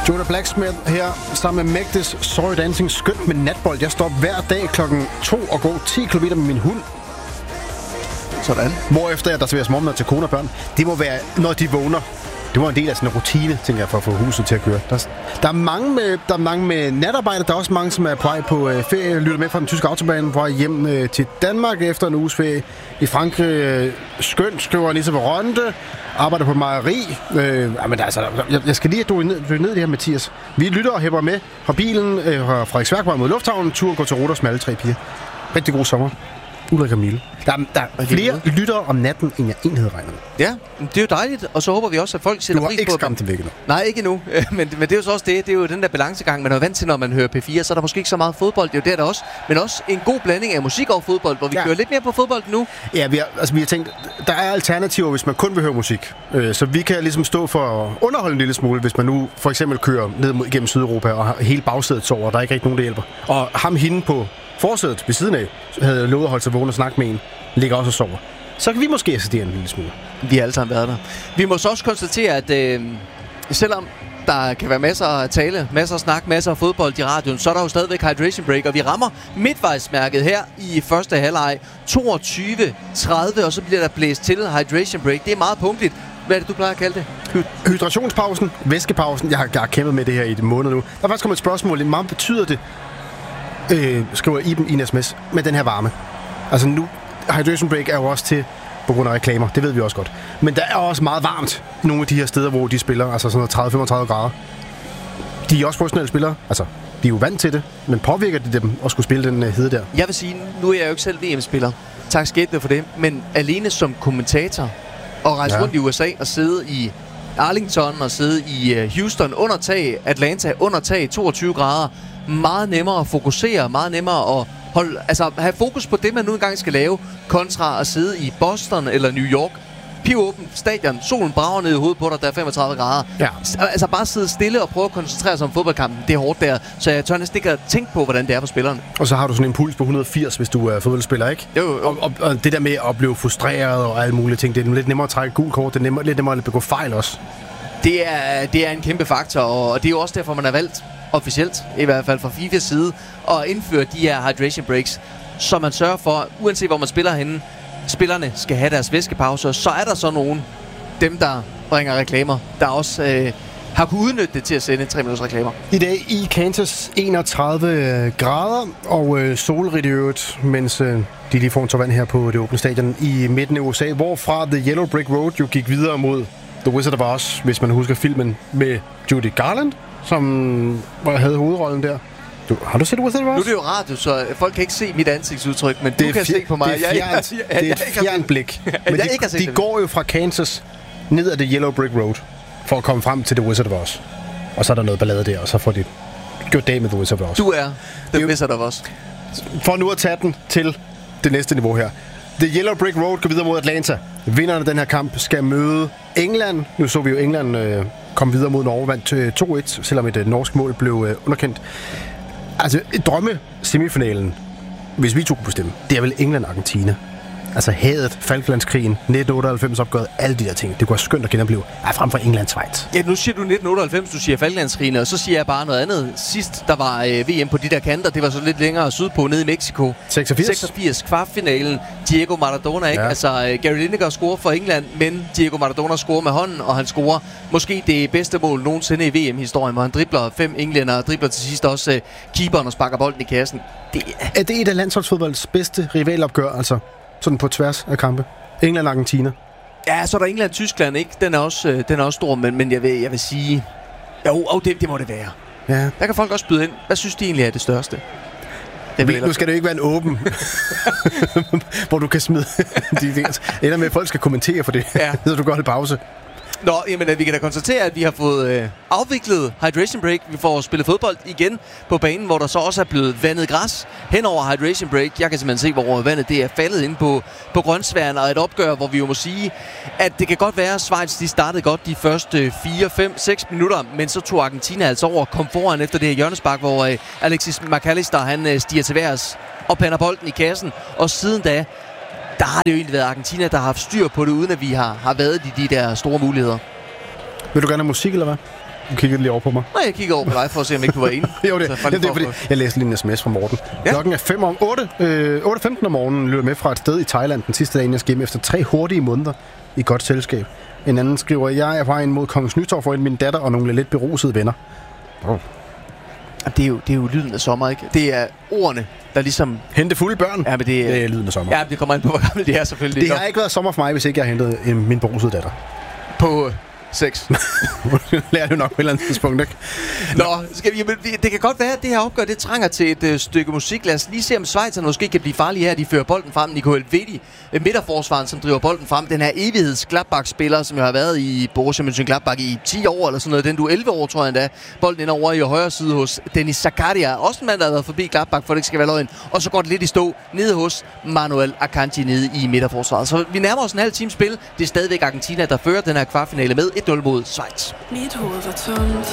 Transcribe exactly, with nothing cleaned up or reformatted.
Jonah Blacksmith her sammen med Megdes Sorry Dancing. Skønt med natbold. Jeg står op hver dag klokken to og går ti kilometer med min hund. Sådan. Hvorefter der serveres morgenmad til kone og børn. Det må være, når de vågner. Det var en del af sådan en rutine, tænker jeg, for at få huset til at køre. Der, der, er, mange med, der er mange med natarbejde. Der er også mange, som er på vej på øh, ferie. Lytter med fra den tyske autobahn. På vej hjem øh, til Danmark efter en uges ferie. I Frankrig øh, skønt, skriver Anissa Veronte. Arbejder på mejeri. Øh, jamen, altså, jeg, jeg skal lige have ned, ned det her, Mathias. Vi lytter og hæpper med fra bilen øh, fra Frederiksværk mod Lufthavnen. Tur går til Ruders med alle tre piger. Rigtig god sommer. Ulrik og Mille. Der, der er flere lyttere om natten, end jeg egentlig havde regnet med. Ja, det er jo dejligt, og så håber vi også, at folk sætter pris på... Du har ikke skræmt dem væk endnu. Nej, ikke endnu, men, men det er jo så også det. Det er jo den der balancegang, man er vant til, når man hører P fire. Så er der måske ikke så meget fodbold, det er jo der, der også. Men også en god blanding af musik og fodbold, hvor vi ja. kører lidt mere på fodbold nu. Ja, vi har, altså, vi har tænkt, der er alternativer, hvis man kun vil høre musik. Øh, så vi kan ligesom stå for at underholde en lille smule, hvis man nu for eksempel kører ned mod, igennem Sydeuropa, og hele bagsædet sover, og der er ikke rigtig nogen, der hjælper. Og ham hende på forsædet ved siden af havde lovet at holde sig vågen og snakke med en, ligger også og sover. Så kan vi måske assistere en lille smule. Vi har alle sammen været der. Vi må så også konstatere, at øh, selvom der kan være masser af tale, masser af snak, masser af fodbold i radioen, så er der jo stadigvæk hydration break, og vi rammer midtvejsmærket her i første halvleg toogtyve tredive, og så bliver der blæst til hydration break. Det er meget punktligt. Hvad er det, du plejer at kalde det? Hydrationspausen, væskepausen. Jeg har, jeg har kæmpet med det her i et måned nu. Der er faktisk kommet et spørgsmål. Hvor meget betyder det, øh, skriver Iben i en sms, med den her varme? Altså nu, hydration break er jo også til på grund af reklamer, det ved vi også godt. Men der er også meget varmt nogle af de her steder, hvor de spiller, altså sådan noget tredive til femogtredive grader. De er også professionelle spillere, altså de er jo vant til det, men påvirker det dem at skulle spille den uh, hede der? Jeg vil sige, nu er jeg jo ikke selv V M-spiller. Tak skæbne for det, men alene som kommentator og rejse ja. rundt i U S A og sidde i Arlington og sidde i uh, Houston under tag, Atlanta under tag, toogtyve grader, meget nemmere at fokusere, meget nemmere at Hold, altså have fokus på det, man nu engang skal lave, kontra at sidde i Boston eller New York. Pivåbent stadion, solen brager ned i hovedet på dig, der er femogtredive grader. Ja. Altså bare sidde stille og prøve at koncentrere sig om fodboldkampen, det er hårdt der. Så jeg tør næsten ikke at tænke på, hvordan det er for spillerne. Og så har du sådan en puls på et hundrede og firs, hvis du er fodboldspiller, ikke? Jo, jo. Og, og, og det der med at blive frustreret og alle mulige ting, det er lidt nemmere at trække gul kort, det er nemmere, lidt nemmere at begå fejl også. Det er, det er en kæmpe faktor, og det er jo også derfor, man har valgt officielt, i hvert fald fra FIFAs side, at indføre de her hydration breaks, så man sørger for, uanset hvor man spiller henne, spillerne skal have deres væskepauser. Så er der så nogen, dem der bringer reklamer, der også øh, har kunnet udnytte det til at sende tre minutters reklamer. I dag i Kansas enogtredive grader og øh, solrigt i øvrigt, mens øh, de lige får en tår vand her på det åbne stadion i midten af U S A, hvorfra The Yellow Brick Road jo gik videre mod The Wizard of Oz, hvis man husker filmen med Judy Garland, som havde hovedrollen der. Du, har du set Wizard of Oz? Nu er det jo radio, så folk kan ikke se mit ansigtsudtryk, men det du kan fjer- se på mig. Det er fjernt, jeg, jeg, det er et fjernt blik. Men jeg de, ikke de går jo fra Kansas ned ad The Yellow Brick Road for at komme frem til The Wizard of Oz. Og så er der noget ballade der, og så får de gjort dag med The Wizard of Oz. Du er The Wizard of Oz. For nu at tage den til det næste niveau her. The Yellow Brick Road går videre mod Atlanta. Vinderne af den her kamp skal møde England. Nu så vi jo England øh, komme videre mod Norge, vandt øh, to et, selvom et øh, norsk mål blev øh, underkendt. Altså, drømme semifinalen, hvis vi to kunne bestemme, det er vel England-Argentina. Altså hadet, Falklandskrigen, nitten otteoghalvfems opgøret, alle de der ting. Det kunne være skønt at genopleve. Ja, frem for England-Schweiz. Ja, nu siger du nitten otteoghalvfems, du siger Falklandskrigen, og så siger jeg bare noget andet. Sidst, der var øh, V M på de der kanter, det var så lidt længere sydpå, nede i Mexico. seksogfirs seksogfirs, kvartfinalen. Diego Maradona, ikke? Ja. Altså, øh, Gary Lineker scorer for England, men Diego Maradona scorer med hånden, og han scorer måske det bedste mål nogensinde i V M-historien, hvor han dribler fem englænder, og dribler til sidst også øh, keeperen og sparker bolden i kassen. Det er det et af landsholdsfodboldens bedste rivalopgør, altså? Sådan på tværs af kampe. England og Argentina. Ja, så er der England-Tyskland, ikke? Den er også, øh, den er også stor, men, men jeg, vil, jeg vil sige... Jo, oh, det, det må det være. Ja. Der kan folk også byde ind. Hvad synes de egentlig er det største? Det nu skal det jo ikke være en åben, hvor du kan smide... de, ender med, at folk skal kommentere for det, ja. Så du går i pause. Nå, jamen, vi kan da konstatere, at vi har fået øh, afviklet hydration break. Vi får spillet fodbold igen på banen, hvor der så også er blevet vandet græs hen over hydration break. Jeg kan simpelthen se, hvor vandet det er faldet ind på, på grønsværen, og et opgør, hvor vi jo må sige, at det kan godt være, at Schweiz de startede godt de første fire, fem, seks minutter, men så tog Argentina altså over og kom foran efter det her hjørnespark, hvor øh, Alexis McAllister han øh, stiger til værs og pander bolden i kassen, og siden da der har det jo egentlig været Argentina, der har haft styr på det, uden at vi har, har været i de der store muligheder. Vil du gerne have musik, eller hvad? Du kiggede lige over på mig. Nej, jeg kigger over på dig for at se, om ikke du var enig. jo, det, det, det er fordi, jeg læste lige en sms fra Morten. Ja. Klokken er fem om otte. Øh, otte femten om morgenen løber med fra et sted i Thailand den sidste dag, jeg skal hjem efter tre hurtige måneder i godt selskab. En anden skriver, jeg er på vej mod Kongens Nytorv for min datter og nogle lidt berusede venner. Oh. Det er, jo, det er jo lyden af sommer, ikke? Det er ordene, der ligesom... Hente fulde børn? Ja, men det, det er lyden af sommer. Ja, det kommer ind på, hvor gammel de er selvfølgelig. Det har ikke været sommer for mig, hvis ikke jeg har hentet en, min berusede datter. På seks. Lærer du nok på et eller andet tidspunkt, ikke? Nå, skal vi, det kan godt være, at det her opgør, det trænger til et øh, stykke musik. Lad os lige se, om Schweizerne måske kan blive farlige her. De fører bolden frem. Nico Elvedi, midterforsvaren, som driver bolden frem. Den her evigheds Gladbach-spiller, som jo har været i Borussia Mönchengladbach i ti år eller sådan noget. Den du elleve år, tror jeg endda. Bolden ind over i højre side hos Dennis Zakaria. Også en mand, der har været forbi Gladbach, for det ikke skal være løgn. Og så går det lidt i stå nede hos Manuel Akanji nede i midterforsvaret. Så vi nærmer os en halv time spil. Det er stadigvæk Argentina, der fører den her kvartfinale med et nul mod Schweiz. Mit hoved var tomt.